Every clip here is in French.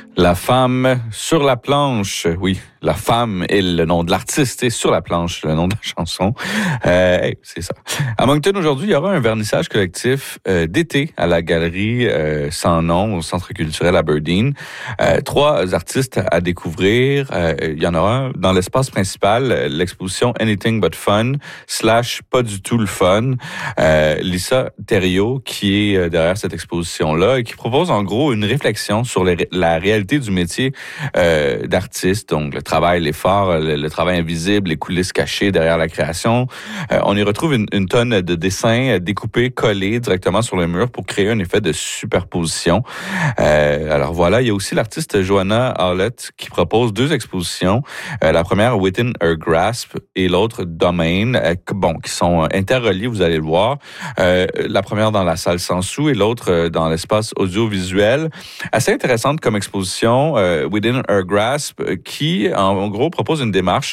La femme sur la planche, oui, la femme est le nom de l'artiste et sur la planche, le nom de la chanson. C'est ça. À Moncton, aujourd'hui, il y aura un vernissage collectif d'été à la galerie Sans Nom au Centre culturel Aberdeen. 3 artistes à découvrir. Il y en aura un dans l'espace principal, l'exposition Anything But Fun / Pas du tout le fun. Lisa Thériault, qui est derrière cette exposition-là et qui propose en gros une réflexion sur la réalité du métier d'artiste, donc le travail, l'effort, le travail invisible, les coulisses cachées derrière la création. On y retrouve une tonne de dessins découpés, collés directement sur le mur pour créer un effet de superposition. Alors voilà, il y a aussi l'artiste Joanna Howlett qui propose 2 expositions. La première, Within Her Grasp, et l'autre, Domain, qui sont interreliés, vous allez le voir. La première dans la salle Sansou et l'autre dans l'espace audiovisuel. Assez intéressante comme exposition, Within Her Grasp, qui, en gros, propose une démarche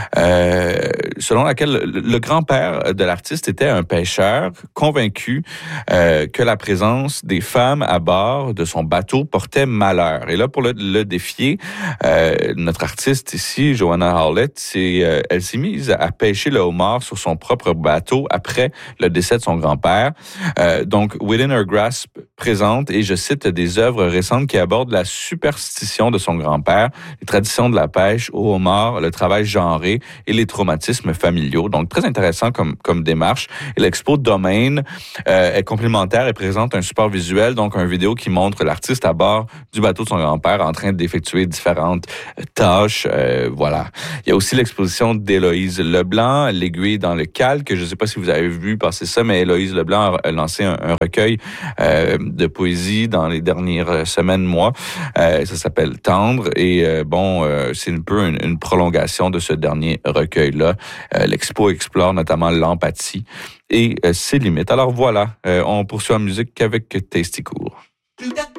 selon laquelle le grand-père de l'artiste était un pêcheur convaincu que la présence des femmes à bord de son bateau portait malheur. Et là, pour le défier, notre artiste ici, Joanna Howlett, elle s'est mise à pêcher le homard sur son propre bateau après le décès de son grand-père. Donc, Within Her Grasp présente, et je cite, des œuvres récentes qui abordent la superstition de son grand-père, les traditions de la pêche au homard, le travail genré et les traumatismes familiaux. Donc, très intéressant comme démarche. Et l'expo Domain est complémentaire et présente un support visuel, donc un vidéo qui montre l'artiste à bord du bateau de son grand-père en train d'effectuer différentes tâches. Voilà. Il y a aussi l'exposition d'Héloïse Leblanc, L'aiguille dans le calque. Je ne sais pas si vous avez vu passer ça, mais Héloïse Leblanc a lancé un recueil de poésie dans les dernières semaines, mois. Ça s'appelle Tendre, et c'est un peu une prolongation de ce dernier recueil-là. L'expo explore notamment l'empathie et ses limites. Alors voilà, on poursuit en musique avec Tasty Cool.